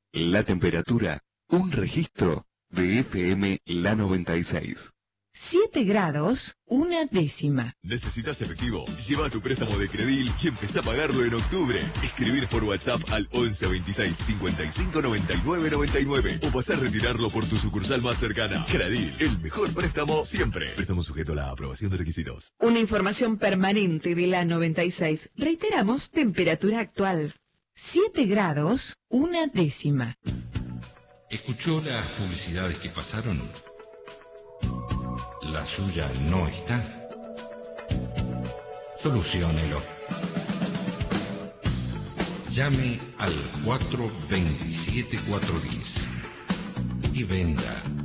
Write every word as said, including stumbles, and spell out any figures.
La temperatura, un registro de F M La noventa y seis. siete grados, una décima. ¿Necesitas efectivo? Lleva tu préstamo de Credil y empezá a pagarlo en octubre. Escribir por WhatsApp al once veintiséis cincuenta y cinco noventa y nueve noventa y nueve o pasar a retirarlo por tu sucursal más cercana. Credil, el mejor préstamo siempre. Préstamo sujeto a la aprobación de requisitos. Una información permanente de la noventa y seis. Reiteramos, temperatura actual. siete grados, una décima. ¿Escuchó las publicidades que pasaron? ¿La suya no está? Soluciónelo. Llame al cuatro veintisiete cuatrocientos diez y venda